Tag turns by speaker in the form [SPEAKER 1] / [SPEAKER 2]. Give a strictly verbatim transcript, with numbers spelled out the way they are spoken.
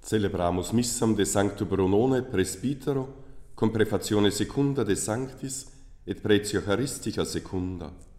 [SPEAKER 1] Celebramus missam de Sancto Brunone presbitero, con prefazione secunda de Sanctis et pretio Eucharistica secunda.